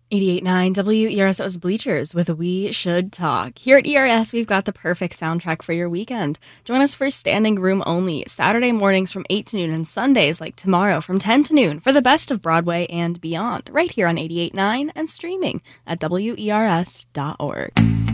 88.9 WERS, that was Bleachers with We Should Talk. Here at ERS, we've got the perfect soundtrack for your weekend. Join us for Standing Room Only, Saturday mornings from 8 to noon and Sundays like tomorrow from 10 to noon for the best of Broadway and beyond, right here on 88.9 and streaming at WERS.org.